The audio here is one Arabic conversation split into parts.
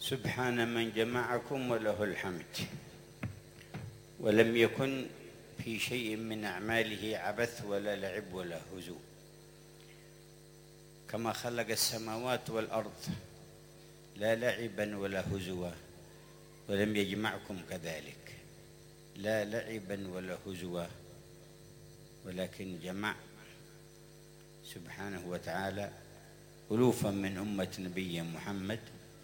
سبحان من جمعكم وله الحمد، ولم يكن في شيء من أعماله عبث ولا لعب ولا هزو، كما خلق السماوات والأرض لا لعبا ولا هزوا، ولم يجمعكم كذلك لا لعبا ولا هزوا، ولكن جمع سبحانه وتعالى ألوفا من أمة نبي محمد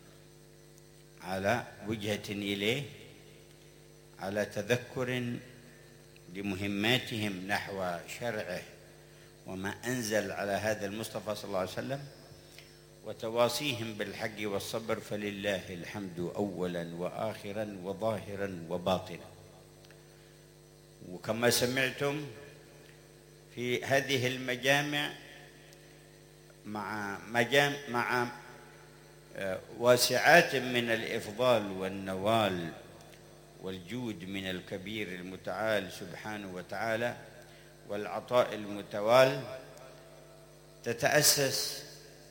على وجهة إليه، على تذكر لمهماتهم نحو شرعه وما أنزل على هذا المصطفى صلى الله عليه وسلم، وتواصيهم بالحق والصبر، فلله الحمد أولا وآخرا وظاهرا وباطنا. وكما سمعتم في هذه المجامع مع واسعات من الإفضال والنوال والجود من الكبير المتعال سبحانه وتعالى والعطاء المتوال، تتأسس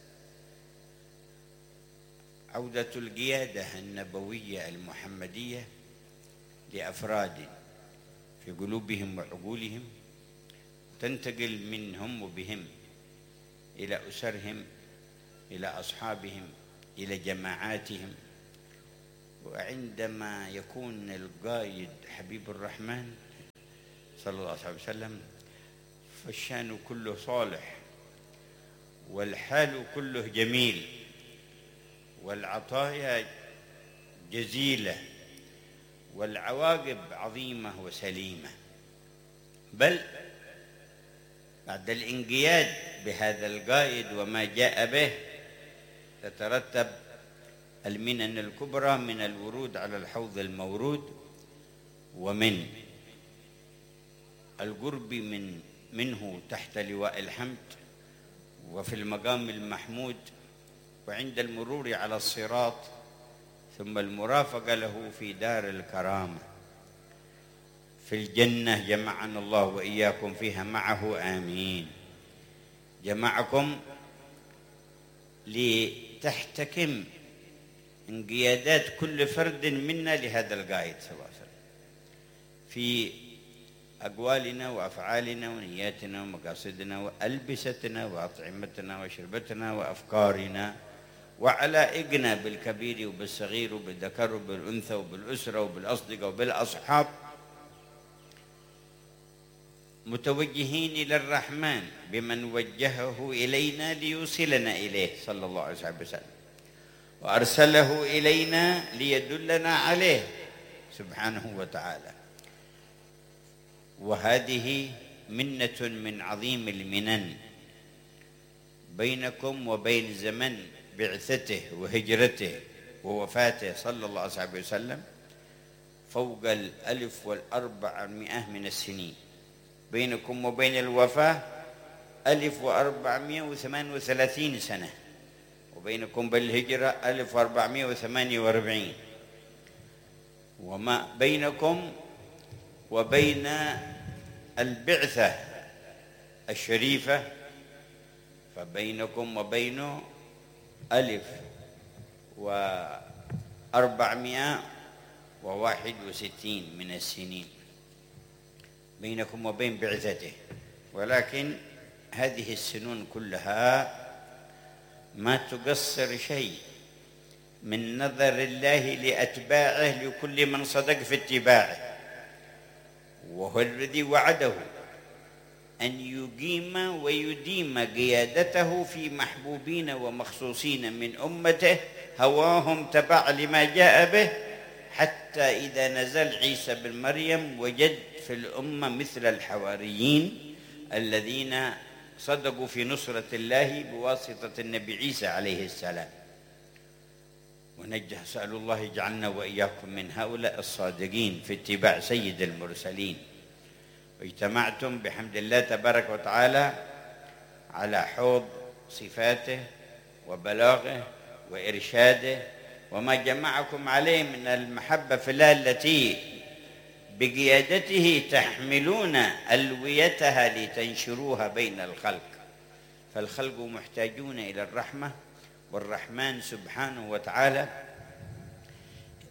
عودة القيادة النبوية المحمدية لأفراد في قلوبهم وعقولهم، تنتقل منهم وبهم إلى أسرهم، إلى أصحابهم، إلى جماعاتهم. وعندما يكون القائد حبيب الرحمن صلى الله عليه وسلم فالشان كله صالح، والحال كله جميل، والعطايا جزيلة، والعواقب عظيمة وسليمة. بل بعد الانقياد بهذا القائد وما جاء به تترتب المنن الكبرى من الورود على الحوض المورود، ومن القرب منه تحت لواء الحمد، وفي المقام المحمود، وعند المرور على الصراط، ثم المرافقة له في دار الكرامة في الجنة. جمعنا الله وإياكم فيها معه آمين. جمعكم لتحتكم انقيادات كل فرد منا لهذا القائد صلى الله عليه وسلم في أقوالنا وأفعالنا ونياتنا ومقاصدنا وألبستنا وأطعمتنا وشربتنا وأفكارنا وعلائقنا بالكبير وبالصغير وبالذكر وبالأنثى وبالأسرة وبالأصدقاء وبالأصحاب، متوجهين إلى الرحمن بمن وجهه إلينا ليوصلنا إليه صلى الله عليه وسلم، وأرسله إلينا ليدلنا عليه سبحانه وتعالى. وهذه منة من عظيم المنن بينكم وبين زمن بعثته وهجرته ووفاته صلى الله عليه وسلم فوق 1400 من السنين. بينكم وبين الوفاة 1438 سنة، وبينكم بالهجرة 1448. وما بينكم وبين البعثة الشريفة فبينكم وبين 1461 من السنين بينكم وبين بعثته. ولكن هذه السنون كلها ما تقصر شيء من نظر الله لأتباعه لكل من صدق في اتباعه، وهو الذي وعده أن يقيم ويديم قيادته في محبوبين ومخصوصين من أمته هواهم تبع لما جاء به، حتى إذا نزل عيسى بن مريم وجد في الأمة مثل الحواريين الذين صدقوا في نصرة الله بواسطة النبي عيسى عليه السلام. سأل الله يجعلنا وإياكم من هؤلاء الصادقين في اتباع سيد المرسلين. واجتمعتم بحمد الله تبارك وتعالى على حوض صفاته وبلاغه وإرشاده، وما جمعكم عليه من المحبة في الله التي بقيادته تحملون ألويتها لتنشروها بين الخلق. فالخلق محتاجون إلى الرحمة، والرحمن سبحانه وتعالى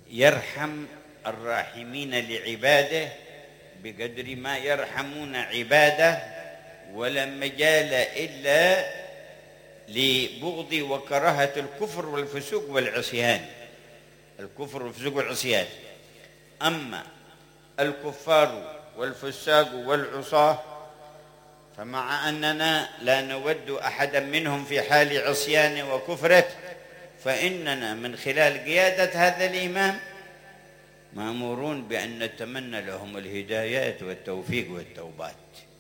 يرحم الراحمين لعباده بقدر ما يرحمون عباده، ولا مجال إلا لبغض وكراهة الكفر والفسوق والعصيان. الكفر والفسوق والعصيان. أما الكفار والفساق والعصاة فمع أننا لا نود أحدا منهم في حال عصيانه وكفره، فإننا من خلال قيادة هذا الإمام مأمورون بأن نتمنى لهم الهدايات والتوفيق والتوبات.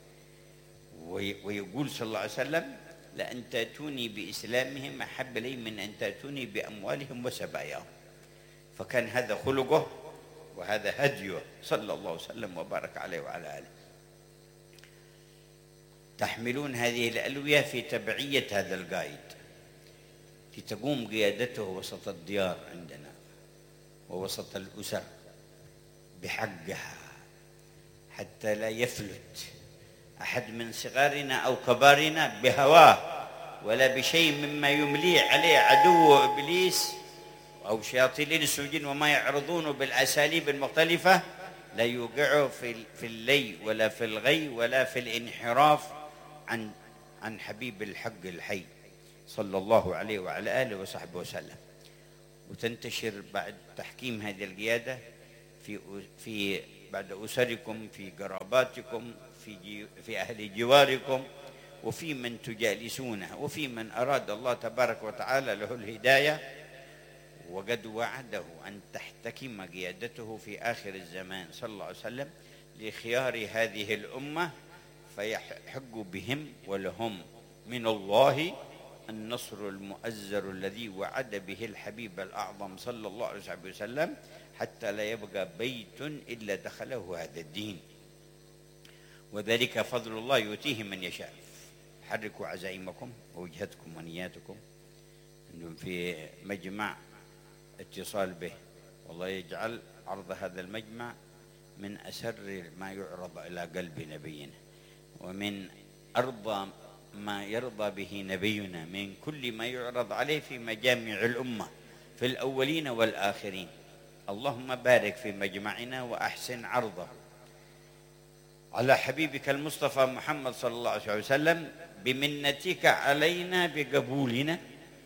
ويقول صلى الله عليه وسلم: لأن تأتوني بإسلامهم أحب لي من أن تأتوني بأموالهم وسباياهم. فكان هذا خلقه وهذا هديه صلى الله عليه وسلم وبارك عليه وعلى آله. تحملون هذه الألوية في تبعية هذا القائد لتقوم قيادته وسط الديار عندنا ووسط الأسر بحقها، حتى لا يفلت أحد من صغارنا أو كبارنا بهواه ولا بشيء مما يمليه عليه عدو إبليس أو شياطين الإنس والجن وما يعرضونه بالأساليب المختلفة، لا يوقعه في اللي ولا في الغي ولا في الانحراف عن حبيب الحق الحي صلى الله عليه وعلى آله وصحبه وسلم. وتنتشر بعد تحكيم هذه القيادة في بعد أسركم، في قراباتكم، في أهل جواركم، وفي من تجالسونه، وفي من أراد الله تبارك وتعالى له الهداية. وقد وعده أن تحتكم قيادته في آخر الزمان صلى الله عليه وسلم لخيار هذه الأمة، فيحق بهم ولهم من الله النصر المؤزر الذي وعد به الحبيب الأعظم صلى الله عليه وسلم، حتى لا يبقى بيت إلا دخله هذا الدين، وذلك فضل الله يؤتيه من يشاء. حركوا عزائمكم ووجهتكم ونياتكم أنتم في مجمع اتصال به، والله يجعل عرض هذا المجمع من أسر ما يعرض إلى قلب نبينا، ومن أرضى ما يرضى به نبينا من كل ما يعرض عليه في مجامع الأمة في الأولين والآخرين. اللهم بارك في مجمعنا وأحسن عرضه على حبيبك المصطفى محمد صلى الله عليه وسلم بمنتك علينا بقبولنا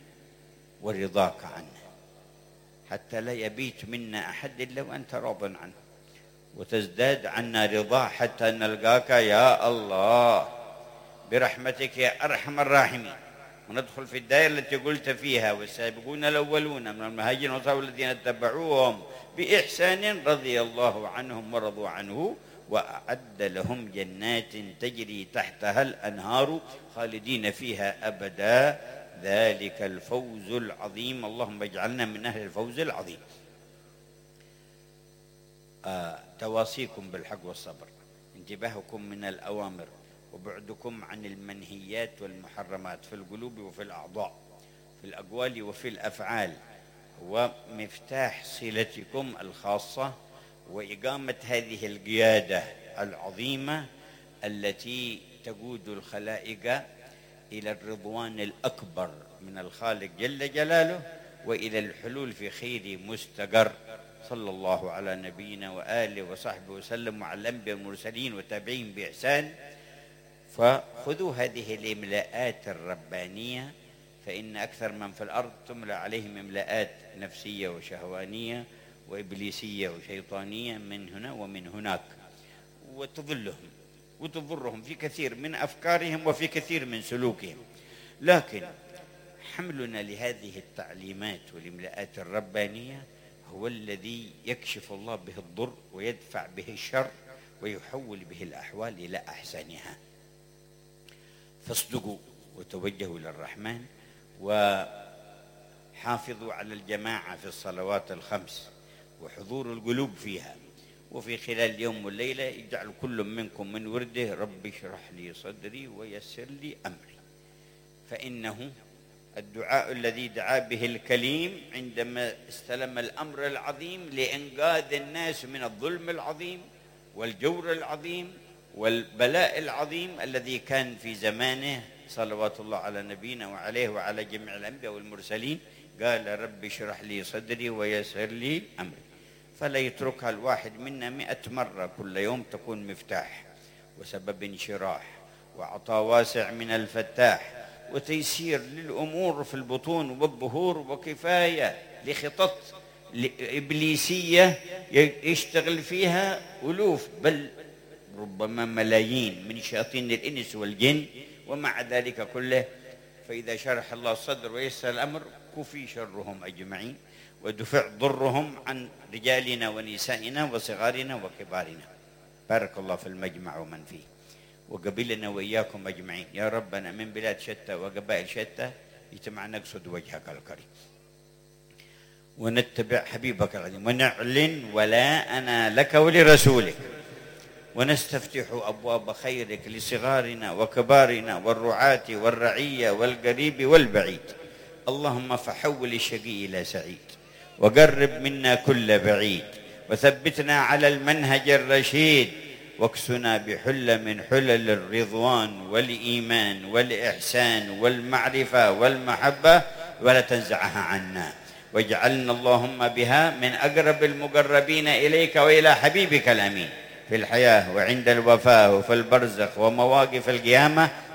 ورضاك عنه، حتى لا يبيت منا أحد إلا وأنت راض عنه، وتزداد عنا رضا حتى نلقاك يا الله برحمتك يا أرحم الراحمين، وندخل في الدائرة التي قلت فيها: والسابقون الأولون من المهاجرين والأنصار والذين اتبعوهم بإحسان رضي الله عنهم ورضوا عنه وأعد لهم جنات تجري تحتها الأنهار خالدين فيها أبدا ذلك الفوز العظيم. اللهم اجعلنا من أهل الفوز العظيم. تواصيكم بالحق والصبر، انتباهكم من الأوامر وبعدكم عن المنهيات والمحرمات في القلوب وفي الأعضاء، في الأقوال وفي الأفعال، هو مفتاح صلتكم الخاصة وإقامة هذه القيادة العظيمة التي تقود الخلائق إلى الرضوان الأكبر من الخالق جل جلاله وإلى الحلول في خير مستقر. صلى الله على نبينا وآله وصحبه وسلم وعلى الأنبياء والمرسلين وتابعين بإحسان. فخذوا هذه الإملاءات الربانية، فإن أكثر من في الأرض تملأ عليهم إملاءات نفسية وشهوانية وإبليسية وشيطانية من هنا ومن هناك، وتضلهم وتضرهم في كثير من أفكارهم وفي كثير من سلوكهم. لكن حملنا لهذه التعليمات والإملاءات الربانية هو الذي يكشف الله به الضر ويدفع به الشر ويحول به الأحوال إلى أحسنها. فاصدقوا وتوجهوا إلى الرحمن، وحافظوا على الجماعة في الصلوات الخمس وحضور القلوب فيها، وفي خلال اليوم والليلة يجعل كل منكم من ورده: رب اشرح لي صدري ويسر لي أمري. فإنه الدعاء الذي دعا به الكليم عندما استلم الأمر العظيم لإنقاذ الناس من الظلم العظيم والجور العظيم والبلاء العظيم الذي كان في زمانه صلوات الله على نبينا وعليه وعلى جميع الأنبياء والمرسلين. قال: رب اشرح لي صدري ويسر لي أمري. فلا يتركها الواحد منا 100 مرة كل يوم تكون مفتاح وسبب انشراح وعطاء واسع من الفتاح وتيسير للأمور في البطون والظهور وكفاية لخطط إبليسية يشتغل فيها ألوف بل ربما ملايين من شياطين الإنس والجن. ومع ذلك كله فإذا شرح الله الصدر ويسر الأمر كفي شرهم أجمعين ودفع ضرهم عن رجالنا ونسائنا وصغارنا وكبارنا. بارك الله في المجمع ومن فيه وقبلنا وإياكم أجمعين يا ربنا من بلاد شتى وقبائل شتى يجتمع نقصد وجهك الكريم ونتبع حبيبك العظيم ونعلن ولاءنا لك ولرسولك ونستفتح أبواب خيرك لصغارنا وكبارنا والرعاة والرعية والقريب والبعيد. اللهم فحول الشقي إلى سعيد وقرب منا كل بعيد وثبتنا على المنهج الرشيد واكسنا بحلة من حلل الرضوان والإيمان والإحسان والمعرفة والمحبة ولا تنزعها عنا واجعلنا اللهم بها من أقرب المقربين إليك وإلى حبيبك الأمين في الحياة وعند الوفاة وفي البرزخ ومواقف القيامة